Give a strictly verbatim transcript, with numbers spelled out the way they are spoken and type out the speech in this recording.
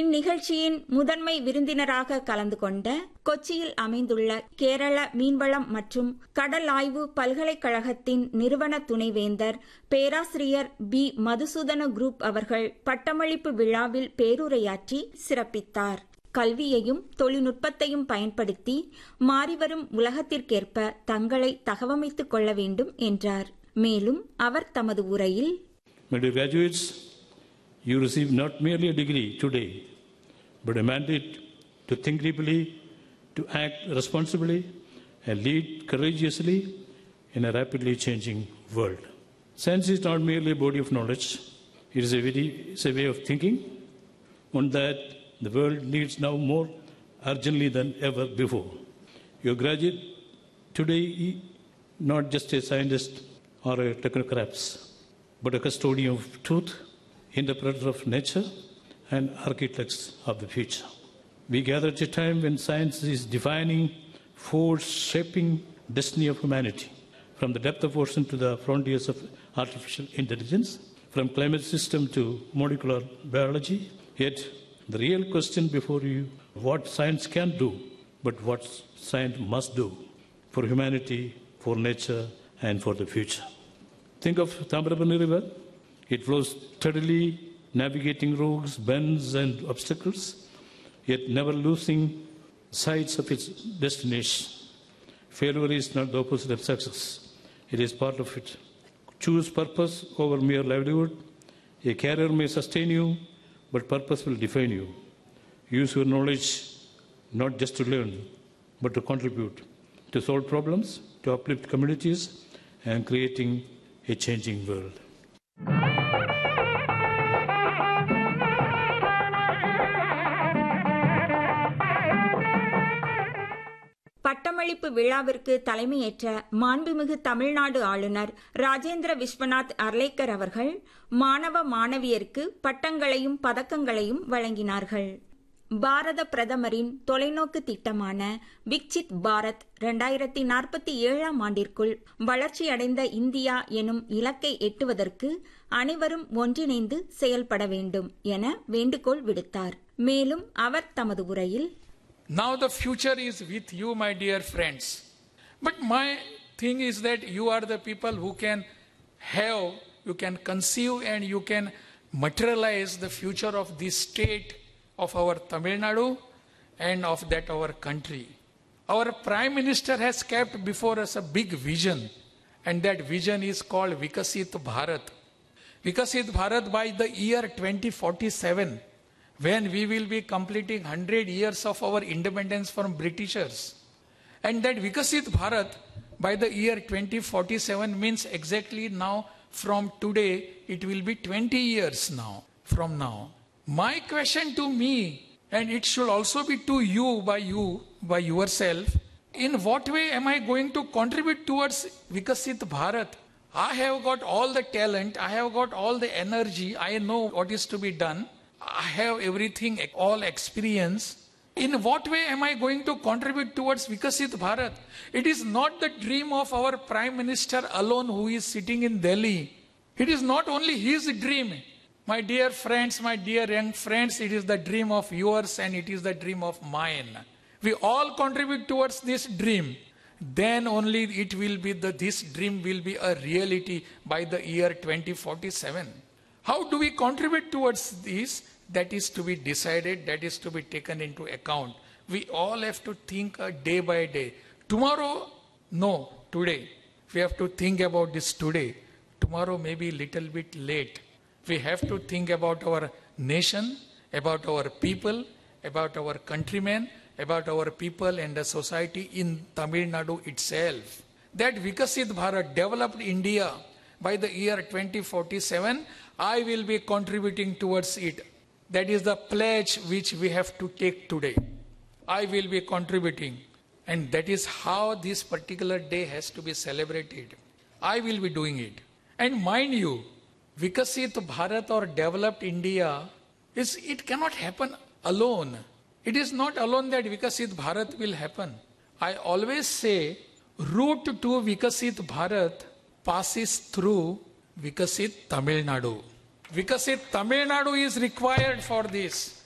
இந்நிகழ்ச்சியின் முதன்மை விருந்தினராக கலந்து கொண்ட கொச்சியில் அமைந்துள்ள கேரள மீன்வளம் மற்றும் கடல் ஆய்வு பல்கலைக்கழகத்தின் நிறுவன துணைவேந்தர் பேராசிரியர் பி மதுசூதன குரூப் அவர்கள் பட்டமளிப்பு விழாவில் பேருரையாற்றி சிறப்பித்தார். கல்வியையும் தொழில்நுட்பத்தையும் பயன்படுத்தி மாறிவரும் உலகத்திற்கேற்ப தங்களை தகவமைத்துக் கொள்ள வேண்டும் என்றார். மேலும் அவர் தமது உரையில், My dear graduates, you receive not merely a degree today, but a mandate to think deeply, to act responsibly, and lead courageously in a rapidly changing world. Science is not merely a body of knowledge, it is a, very, it's a way of thinking, one that the world needs now more urgently than ever before. You graduate today not just a scientist or a technocrat, but a custodian of truth, interpreter of nature, and architects of the future. We gather at a time when science is defining force shaping destiny of humanity, from the depth of ocean to the frontiers of artificial intelligence, from climate system to molecular biology. Yet the real question before you, what science can do, but what science must do for humanity, for nature, and for the future. Think of Tambrabarni River. It flows steadily, navigating roads, bends, and obstacles, yet never losing sight of its destination. Failure is not the opposite of success. It is part of it. Choose purpose over mere livelihood. A career may sustain you, but purpose will define you. Use your knowledge not just to learn, but to contribute, to solve problems, to uplift communities, and creating a changing world. பட்டமளிப்பு விழாவிற்கு தலைமையேற்ற மாண்புமிகு தமிழ்நாடு ஆளுநர் ராஜேந்திர விஸ்வநாத் அர்லேக்கர் அவர்கள் மாணவ மாணவியருக்கு பட்டங்களையும் பதக்கங்களையும் வழங்கினார்கள். பாரத பிரதமரின் தொலைநோக்கு திட்டமான விக்சித் பாரத் இரண்டாயிரத்தி நாற்பத்தி ஏழாம் ஆண்டிற்குள் வளர்ச்சியடைந்த இந்தியா எனும் இலக்கை எட்டுவதற்கு அனைவரும் ஒன்றிணைந்து செயல்பட வேண்டும் என வேண்டுகோள் விடுத்தார். மேலும் அவர் தமது உரையில், Now the future is with you, my dear friends. But my thing is that you are the people who can have, you can conceive and you can materialize the future of this state of our Tamil Nadu and of that our country. Our Prime Minister has kept before us a big vision, and that vision is called Vikasit Bharat. Vikasit Bharat by the year twenty forty-seven, when we will be completing one hundred years of our independence from Britishers. And that Vikasit Bharat by the year twenty forty-seven means exactly now from today, it will be twenty years now from now. My question to me, and it should also be to you by you, by yourself, in what way am I going to contribute towards Vikasit Bharat? I have got all the talent, I have got all the energy, I know what is to be done. I have everything, all experience. In what way am I going to contribute towards Vikasit Bharat? It is not the dream of our Prime Minister alone who is sitting in Delhi. It is not only his dream. My dear friends, my dear young friends, it is the dream of yours and it is the dream of mine. We all contribute towards this dream. Then only it will be the, this dream will be a reality by the year twenty forty-seven. How do we contribute towards this? That is to be decided, that is to be taken into account. We all have to think uh, day by day. Tomorrow, no, today. We have to think about this today. Tomorrow may be a little bit late. We have to think about our nation, about our people, about our countrymen, about our people and the society in Tamil Nadu itself. That Vikasit Bharat, developed India, by the year twenty forty-seven, I will be contributing towards it. That is the pledge which we have to take today. I will be contributing. And that is how this particular day has to be celebrated. I will be doing it. And mind you, Vikasit Bharat or developed India, is it cannot happen alone. It is not alone that Vikasit Bharat will happen. I always say, route to Vikasit Bharat passes through Vikasit Tamil Nadu. Vikasit Tamil Nadu is required for this.